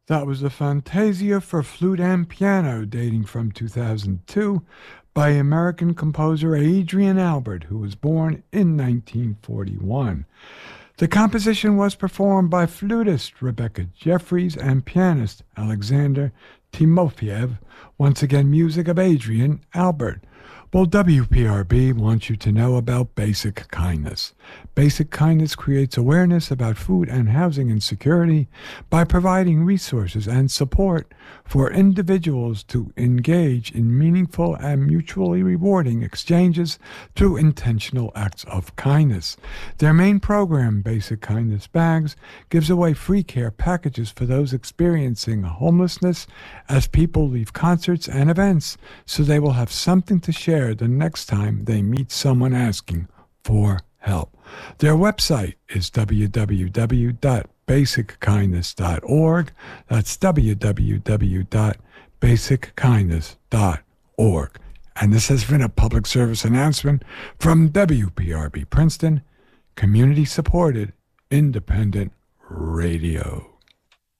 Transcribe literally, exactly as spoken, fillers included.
That was a Fantasia for flute and piano dating from two thousand two by American composer Adrian Albert, who was born in nineteen forty-one. The composition was performed by flutist Rebecca Jeffries and pianist Alexander Timofeyev. Once again, music of Adrian Albert. Well, W P R B wants you to know about Basic Kindness. Basic Kindness creates awareness about food and housing insecurity by providing resources and support for individuals to engage in meaningful and mutually rewarding exchanges through intentional acts of kindness. Their main program, Basic Kindness Bags, gives away free care packages for those experiencing homelessness as people leave concerts and events, so they will have something to share the next time they meet someone asking for help. Their website is w w w dot basic kindness dot org. That's w w w dot basic kindness dot org. And this has been a public service announcement from W P R B Princeton, community-supported, independent radio.